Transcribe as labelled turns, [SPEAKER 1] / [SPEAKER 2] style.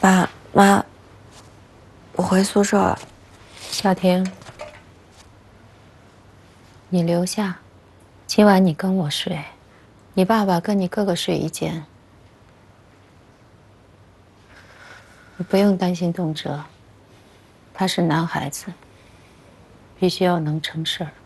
[SPEAKER 1] 爸妈，我回宿舍了。
[SPEAKER 2] 小婷，你留下，今晚你跟我睡，你爸爸跟你哥哥睡一间。你不用担心东哲，他是男孩子，必须要能成事儿。